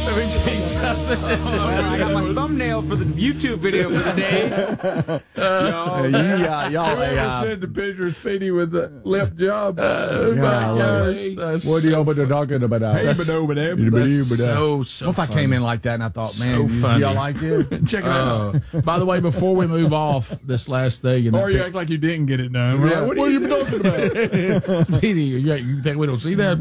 Let me tell you something. I got my thumbnail for the YouTube video for the day. Y'all sent the picture of Speedy with the lip job. What are y'all talking about? That's so What if I came in like that and I thought, man, funny. y'all like this? Check it out. By the way, before we move off this last thing, Or you act like you didn't get it done. We're like, what are you talking about? Speedy, you think we don't see that?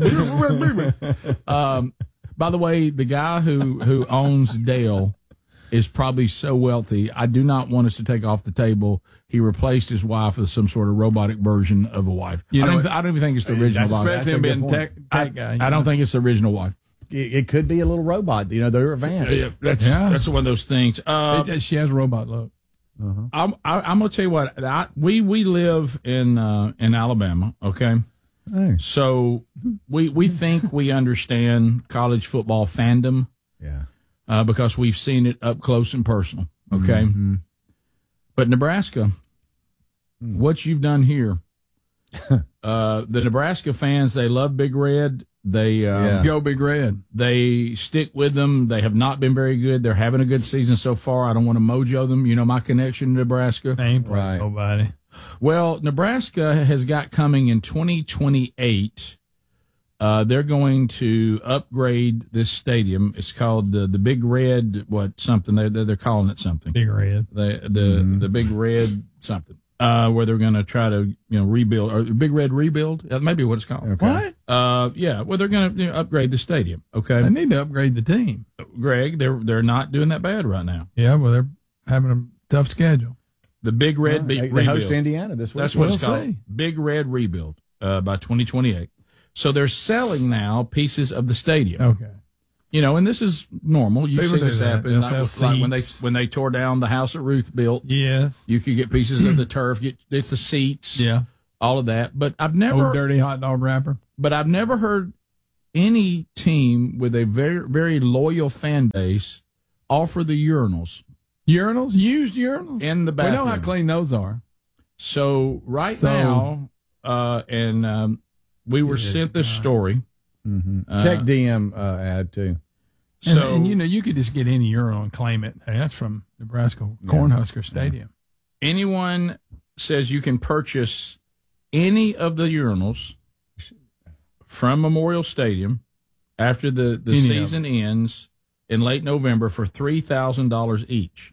By the way, the guy who owns Dale is probably so wealthy. I do not want us to take off the table. He replaced his wife with some sort of robotic version of a wife. I don't even think it's the original wife. Especially him being tech guy. I don't think it's the original wife. It could be a little robot. They're advanced. That's one of those things. She has robot look. I'm gonna tell you what. We live in Alabama. Okay. Hey. So we think we understand college football fandom, because we've seen it up close and personal. Okay, but Nebraska, what you've done here, the Nebraska fans, they love Big Red. They Go Big Red. They stick with them. They have not been very good. They're having a good season so far. I don't want to mojo them. You know my connection to Nebraska. They ain't right. Nobody. Well, Nebraska has got coming in 2028. They're going to upgrade this stadium. It's called the Big Red. Something? They're calling it something. Big Red. The Big Red something. Where they're going to try to rebuild, or Big Red rebuild. That may be what it's called. Okay. What? Well, they're going to upgrade the stadium. Okay. They need to upgrade the team. Greg, they're not doing that bad right now. Yeah, well, they're having a tough schedule. The Big Red They rebuild. host Indiana this week. That's what it's We'll called. see. Big Red rebuild by 2028. So they're selling now pieces of the stadium. Okay. And this is normal. You've People seen this do that. happen. They'll sell Like when they tore down the house that Ruth built. Yes. You could get pieces of the turf, get the seats, Yeah. all of that. But I've never Old dirty hot dog wrapper. But I've never heard any team with a very, very loyal fan base offer the urinals. Urinals? Used urinals? In the We bathroom. know how clean those are. So now, we were sent this story. Check DM ad too. And you could just get any urinal and claim it. Hey, that's from Nebraska Cornhusker Stadium. Anyone says you can purchase any of the urinals from Memorial Stadium after the season ends in late November for $3,000 each.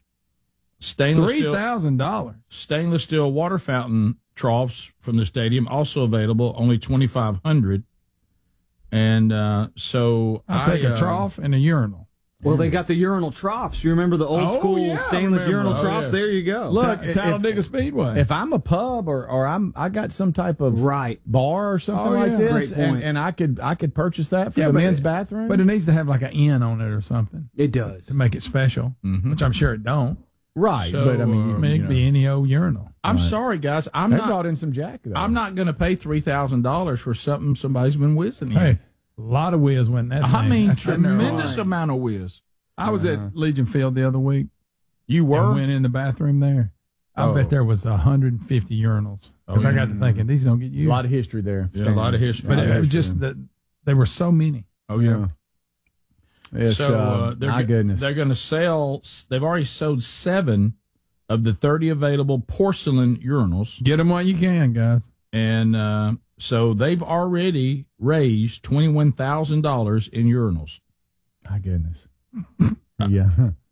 $3,000. Stainless steel water fountain troughs from the stadium also available, only $2,500. And so I'll take a trough and a urinal. Well, they got the urinal troughs. You remember the old school stainless urinal troughs? Yes. There you go. Look, Talladega Speedway. If I'm a pub or I got some type of bar or something like this, Great point. and I could purchase that for the men's bathroom. But it needs to have like an N on it or something It does. to make it special, which I'm sure it don't. right, So, but I I mean, it could be any old urinal. I'm sorry, guys. they brought in some jack. Though. I'm not going to pay $3,000 for something somebody's been whizzing in. Hey, a lot of whiz went in that I thing. mean, That's in there. tremendous amount of whiz. I was at Legion Field the other week. You were? And went in the bathroom there. I bet there was 150 urinals. Because I got to thinking, these don't get a used. lot of history there. Yeah, a lot of history. But it was just that there were so many. Oh, yeah. It's my goodness. They're going to sell, they've already sold 7 of the 30 available porcelain urinals. Get them while you can, guys. And so they've already raised $21,000 in urinals. My goodness. Yeah.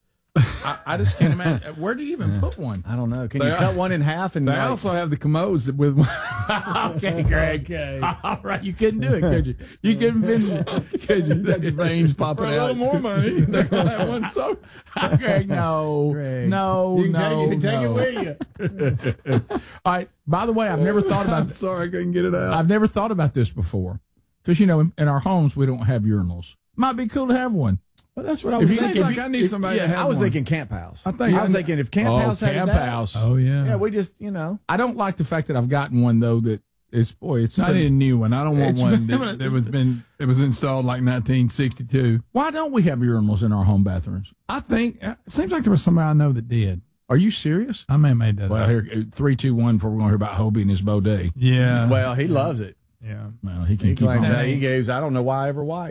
I just can't imagine. Where do you even put one? I don't know. Can you cut one in half? And They also have the commodes with Okay, Greg. All right, you couldn't do it, could you? You couldn't finish it, could you? got your veins popping for a little out. more money. They're going to have one so. Greg, no. Greg. No, You can no, take it no. with you. All right, by the way, I've never thought about I'm sorry, I couldn't get it out. I've never thought about this before. Because, in our homes, we don't have urinals. Might be cool to have one. Well, that's what I If was you thinking. Seems like I need somebody to have I was one. thinking Camp House. I think I was thinking if Camp House had Camp that. House. Oh, yeah. Yeah, we just, I don't like the fact that I've gotten one, though, that is, it's I need a new one. I don't want It's one been- it was installed like 1962. Why don't we have urinals in our home bathrooms? I think it seems like there was somebody I know that did. Are you serious? I may have made that Well, up. here, 3, 2, 1, before we're going to hear about Hobie and his Baudet. Yeah. Well, he loves it. Yeah. Well, he can He keep claims on. that he gives. I don't know why I ever wiped.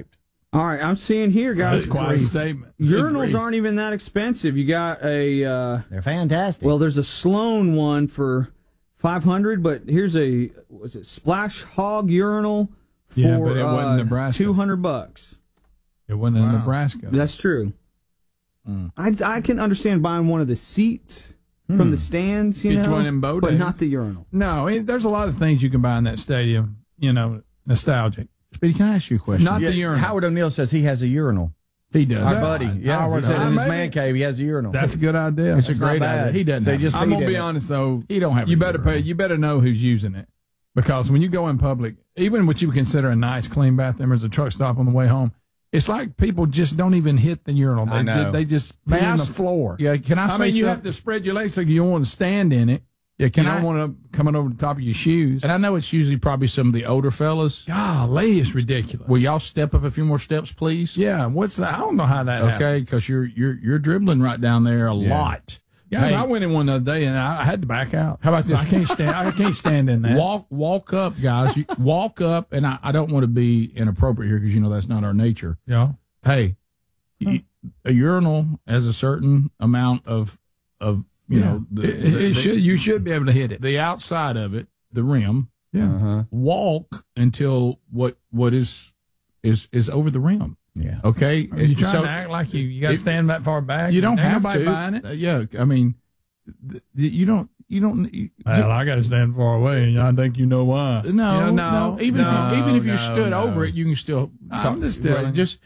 All right, I'm seeing here, guys. That's quite a statement. Urinals aren't even that expensive. You got a... they're fantastic. Well, there's a Sloan one for $500, but here's a Splash Hog urinal for but it wasn't Nebraska. $200. It wasn't in Nebraska. That's true. I can understand buying one of the seats from the stands, Get one in Bo but Days. not the urinal. No, there's a lot of things you can buy in that stadium, nostalgic. Speedy, can I ask you a question? Not the urinal. Howard O'Neill says he has a urinal. He does. Our buddy. Yeah, Howard, he said in his maybe. man cave he has a urinal. That's a good idea. It's a great idea. He doesn't. So have just it. I'm gonna peed be in it. honest though. He don't have. You a better urinal. pay. You better know who's using it, because when you go in public, even what you would consider a nice, clean bathroom, there's a truck stop on the way home. It's like people just don't even hit the urinal. I know. They just pee on the floor. Yeah, can I say mean, you something? have to spread your legs so you don't want to stand in it. Yeah, You don't want to coming over the top of your shoes. And I know it's usually probably some of the older fellas. Golly, it's ridiculous. Will y'all step up a few more steps, please? Yeah, what's that? I don't know how that happened. Okay, because you're dribbling right down there a lot. Guys, Hey. I went in one the other day and I had to back out. How about this? I can't stand in that. Walk up, guys. You walk up, and I don't want to be inappropriate here because that's not our nature. Yeah. Hey, a urinal has a certain amount of you should be able to hit it. the outside of it, the rim. Yeah. Walk until what is over the rim. Yeah. Okay. Are you trying So- to act like you got to stand that far back? You don't Ain't have nobody to. buying it. Yeah, I mean, you don't. Well, I got to stand far away, and I think you know why. No. Even if you stood no. over it, you can still. I'm just right, telling. Just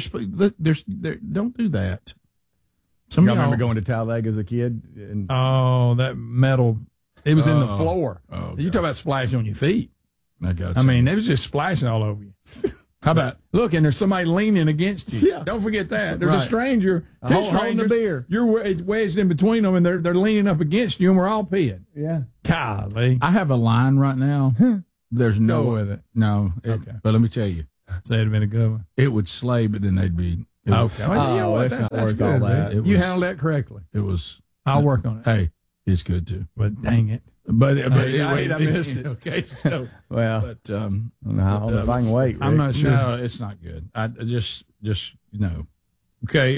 don't do that. Y'all remember going to Talladega as a kid? And Oh, that metal! It was in the floor. Oh, You talk about splashing on your feet. I mean, it was just splashing all over you. How about look? And there's somebody leaning against you. Yeah. Don't forget that. There's Right. a stranger. holding the beer. You're wedged in between them, and they're leaning up against you, and we're all peeing. yeah. Golly, I have a line right now. There's no go with it. No. Okay. But let me tell you, Say it'd been a good one. it would slay, but then they'd be. Okay. Well, you know what? that's not That's worth all good, that. man. You handled that correctly. It was. I'll work on it. Hey, it's good too. But dang it. But I missed it. Okay. So, Well, but I don't know if I can wait. I'm Rick. not sure. no, it's not good. I just no. Okay.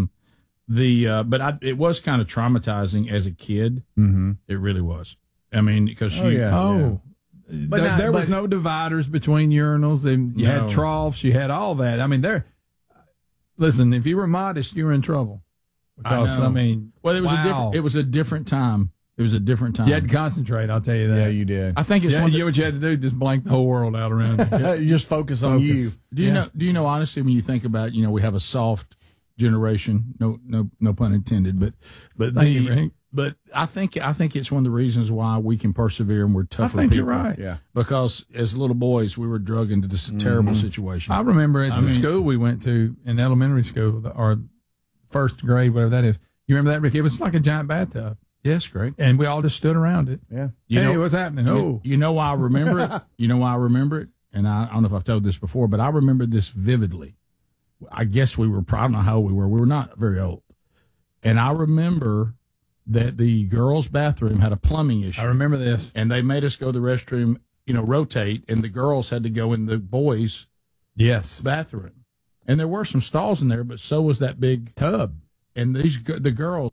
But it was kind of traumatizing as a kid. Mm-hmm. It really was. I mean, because Oh, yeah. Oh. But There was no dividers between urinals. You had No. troughs. You had all that. I mean, listen, if you were modest, you were in trouble. Because, know. I mean, well, it was wow. It was a different time. It was a different time. You had to concentrate, I'll tell you that. Yeah, you did. I think it's one. what you had to do, just blank the whole world out around you. You just focus on you. Do you know honestly when you think about we have a soft generation, no pun intended, but Thank you, Rick. but I think it's one of the reasons why we can persevere and we're tougher I think people. you're right. Yeah. Because as little boys we were drug into this terrible situation. I remember at the school we went to in elementary school, or first grade, whatever that is. You remember that, Rick? It was like a giant bathtub. Yes, great. And we all just stood around it. Yeah. Hey, what's happening? Oh. You know why I remember it? You know why I remember it? And I don't know if I've told this before, but I remember this vividly. I guess I don't know how old we were. We were not very old. And I remember that the girls' bathroom had a plumbing issue. I remember this. And they made us go to the restroom, rotate, and the girls had to go in the boys' Yes. bathroom. And there were some stalls in there, but so was that big tub. And the girls.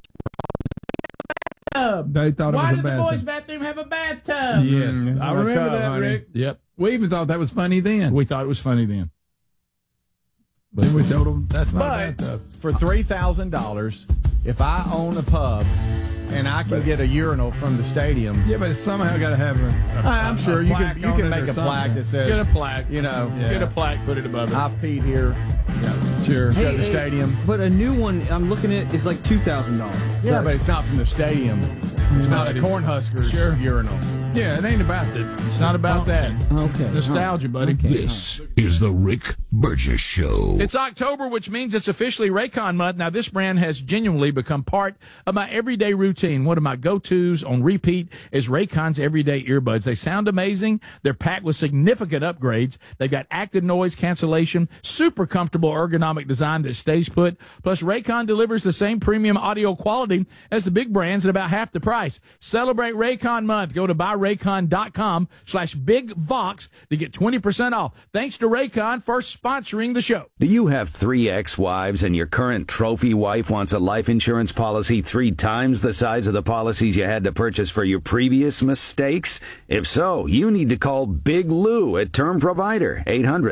They thought it was a bathtub. bathroom have a bathtub? Yes. I remember tub, that, honey. Rick. Yep. We even thought that was funny then. We thought it was funny then. Then we told them that's not a But bathtub. for $3,000, if I own a pub and I can get a urinal from the stadium, Yeah, but it's somehow got to have I'm sure you plaque can on it make or a plaque something. that says, Get a plaque. Yeah. Get a plaque, put it above it. I peed here. Sure. At the stadium. But a new one I'm looking at is like $2,000. Yeah, but it's not from the stadium. It's not a Cornhuskers urinal. Yeah, it ain't about the. It's not about that. Okay. Nostalgia, buddy. This is the Rick Burgess Show. It's October, which means it's officially Raycon month. Now, this brand has genuinely become part of my everyday routine. One of my go-tos on repeat is Raycon's everyday earbuds. They sound amazing. They're packed with significant upgrades. They've got active noise cancellation, super comfortable ergonomic design that stays put. Plus, Raycon delivers the same premium audio quality as the big brands at about half the price. Celebrate Raycon month. Go to tryraycon.com/BigVox to get 20% off. Thanks to Raycon for sponsoring the show. Do you have 3 ex-wives and your current trophy wife wants a life insurance policy 3 times the size of the policies you had to purchase for your previous mistakes? If so, you need to call Big Lou at Term Provider,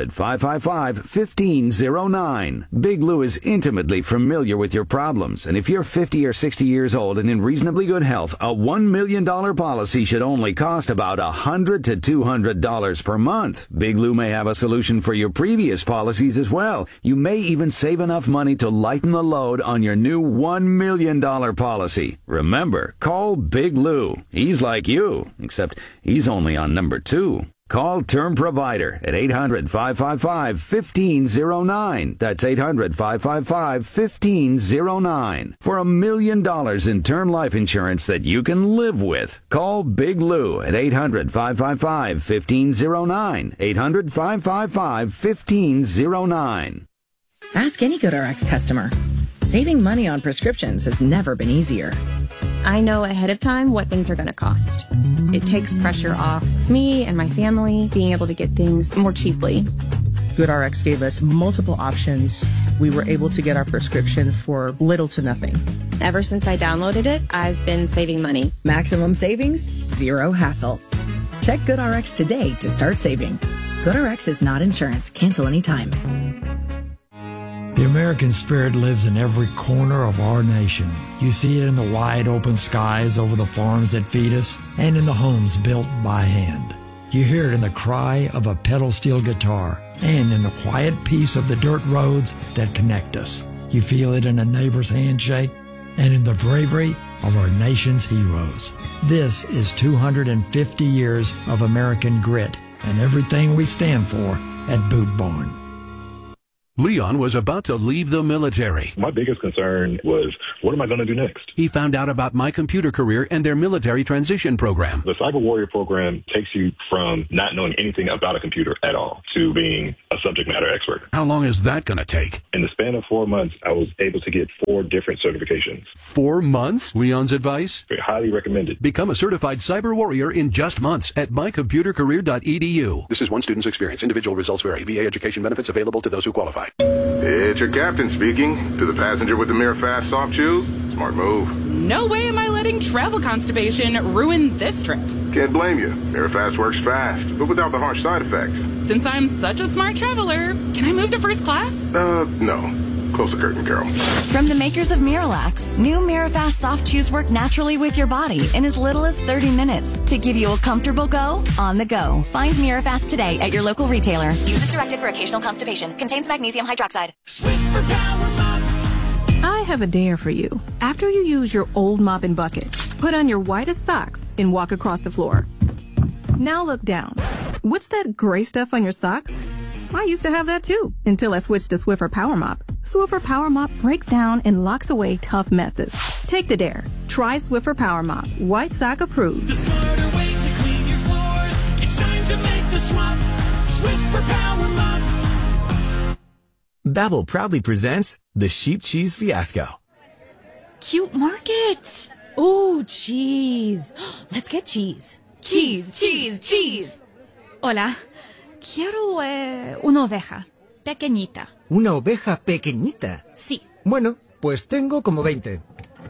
800-555-1509. Big Lou is intimately familiar with your problems, and if you're 50 or 60 years old and in reasonably good health, a $1 million policy should only cost about $100 to $200 per month. Big Lou may have a solution for your previous policies as well. You may even save enough money to lighten the load on your new $1 million policy. Remember, call Big Lou. He's like you, except he's only on number 2. Call Term Provider at 800-555-1509. That's 800-555-1509. For $1 million in term life insurance that you can live with. Call Big Lou at 800-555-1509. 800-555-1509. Ask any GoodRx customer. Saving money on prescriptions has never been easier. I know ahead of time what things are going to cost. It takes pressure off me and my family being able to get things more cheaply. GoodRx gave us multiple options. We were able to get our prescription for little to nothing. Ever since I downloaded it, I've been saving money. Maximum savings, zero hassle. Check GoodRx today to start saving. GoodRx is not insurance. Cancel anytime. The American spirit lives in every corner of our nation. You see it in the wide open skies over the farms that feed us and in the homes built by hand. You hear it in the cry of a pedal steel guitar and in the quiet peace of the dirt roads that connect us. You feel it in a neighbor's handshake and in the bravery of our nation's heroes. This is 250 years of American grit and everything we stand for at Boot Barn. Leon was about to leave the military. My biggest concern was, what am I going to do next? He found out about My Computer Career and their military transition program. The Cyber Warrior program takes you from not knowing anything about a computer at all to being a subject matter expert. How long is that going to take? In the span of 4 months, I was able to get 4 different certifications. 4 months? Leon's advice? Highly recommended. Become a certified Cyber Warrior in just months at mycomputercareer.edu. This is one student's experience. Individual results vary. VA education benefits available to those who qualify. It's your captain speaking. To the passenger with the Mirafast soft shoes, smart move. No way am I letting travel constipation ruin this trip. Can't blame you. Mirafast works fast, but without the harsh side effects. Since I'm such a smart traveler, can I move to first class? No. Close the curtain, girl. From the makers of Miralax, new Mirafast soft chews work naturally with your body in as little as 30 minutes to give you a comfortable go on the go. Find Mirafast today at your local retailer. Use as directed for occasional constipation. Contains magnesium hydroxide. Swiffer Power Mop. I have a dare for you. After you use your old mop and bucket, put on your whitest socks and walk across the floor. Now look down. What's that gray stuff on your socks? I used to have that too, until I switched to Swiffer Power Mop. Swiffer Power Mop breaks down and locks away tough messes. Take the dare. Try Swiffer Power Mop. White sock approved. The smarter way to clean your floors. It's time to make the swap. Swiffer Power Mop. Babbel proudly presents the Sheep Cheese Fiasco. Cute market. Ooh, cheese. Let's get cheese. Cheese. Hola. Quiero una oveja pequeñita. ¿Una oveja pequeñita? Sí. Bueno, pues tengo como 20.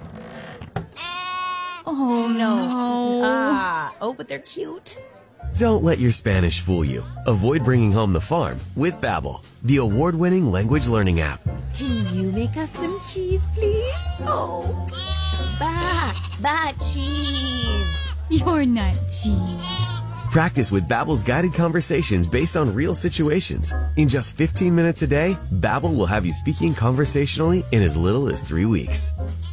Oh, no. But they're cute. Don't let your Spanish fool you. Avoid bringing home the farm with Babbel, the award-winning language learning app. Can you make us some cheese, please? Oh, cheese. You're not cheese. Practice with Babbel's guided conversations based on real situations. In just 15 minutes a day, Babbel will have you speaking conversationally in as little as 3 weeks.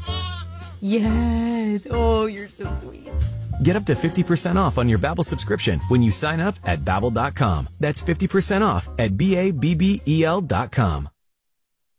Yes. Oh, you're so sweet. Get up to 50% off on your Babbel subscription when you sign up at Babbel.com. That's 50% off at Babbel.com.